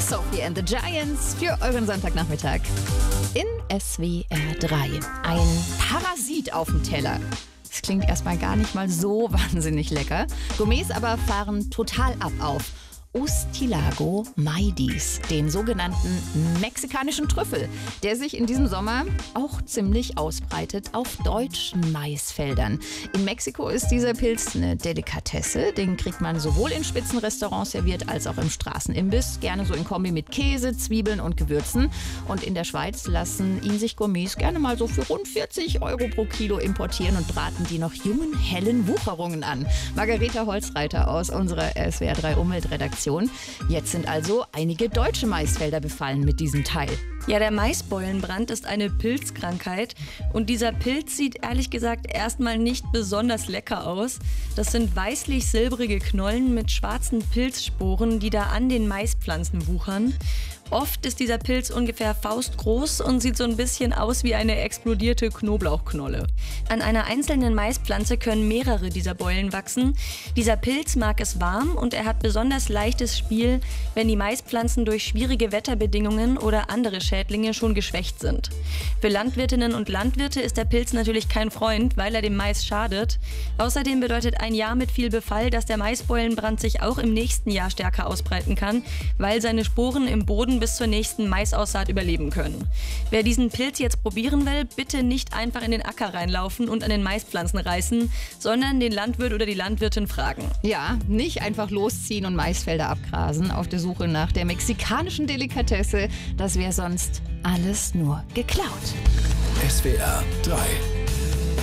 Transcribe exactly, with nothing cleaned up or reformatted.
Sophie and the Giants für euren Sonntagnachmittag in S W R drei. Ein Parasit auf dem Teller. Das klingt erstmal gar nicht mal so wahnsinnig lecker. Gourmets aber fahren total ab auf Ustilago maidis, den sogenannten mexikanischen Trüffel, der sich in diesem Sommer auch ziemlich ausbreitet auf deutschen Maisfeldern. In Mexiko ist dieser Pilz eine Delikatesse. Den kriegt man sowohl in Spitzenrestaurants serviert als auch im Straßenimbiss. Gerne so in Kombi mit Käse, Zwiebeln und Gewürzen. Und in der Schweiz lassen ihn sich Gourmets gerne mal so für rund vierzig Euro pro Kilo importieren und braten die noch jungen, hellen Wucherungen an. Margareta Holzreiter aus unserer S W R drei Umweltredaktion. Jetzt sind also einige deutsche Maisfelder befallen mit diesem Teil. Ja, der Maisbeulenbrand ist eine Pilzkrankheit und dieser Pilz sieht ehrlich gesagt erstmal nicht besonders lecker aus. Das sind weißlich-silbrige Knollen mit schwarzen Pilzsporen, die da an den Maispflanzen wuchern. Oft ist dieser Pilz ungefähr faustgroß und sieht so ein bisschen aus wie eine explodierte Knoblauchknolle. An einer einzelnen Maispflanze können mehrere dieser Beulen wachsen. Dieser Pilz mag es warm und er hat besonders leichtes Spiel, wenn die Maispflanzen durch schwierige Wetterbedingungen oder andere Schädlinge schon geschwächt sind. Für Landwirtinnen und Landwirte ist der Pilz natürlich kein Freund, weil er dem Mais schadet. Außerdem bedeutet ein Jahr mit viel Befall, dass der Maisbeulenbrand sich auch im nächsten Jahr stärker ausbreiten kann, weil seine Sporen im Boden bis zur nächsten Maisaussaat überleben können. Wer diesen Pilz jetzt probieren will, bitte nicht einfach in den Acker reinlaufen und an den Maispflanzen reißen, sondern den Landwirt oder die Landwirtin fragen. Ja, nicht einfach losziehen und Maisfelder abgrasen auf der Suche nach der mexikanischen Delikatesse. Das wäre sonst alles nur geklaut. S W R drei